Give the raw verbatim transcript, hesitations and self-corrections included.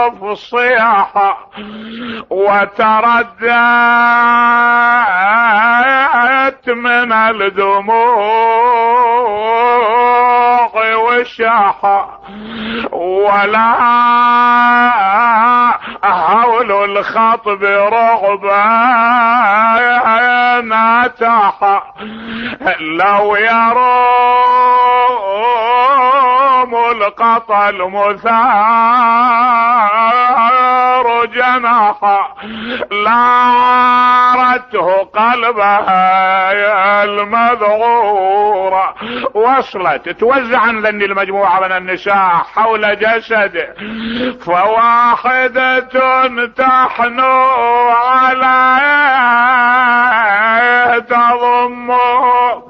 فصيحة وتردت من الدموع وشاحة ولا هول الخطب رغبة ناتحة لو يروم القطا المثار جناحا لارته قلبها يا المذعورة. وصلت توزعا لأن المجموعة من النساء حول جسده فواحدة تحنو عليه تضمه